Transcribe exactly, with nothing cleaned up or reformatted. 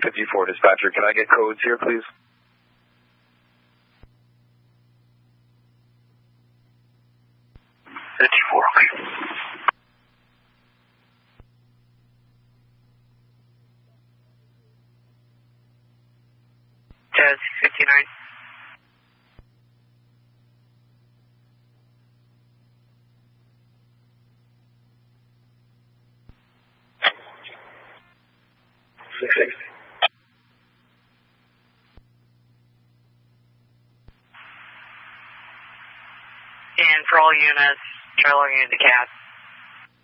fifty-four, dispatcher. Can I get codes here, please? fifty-four, okay. Jazz fifty-nine. six sixty. And for all units, try logging into C A D.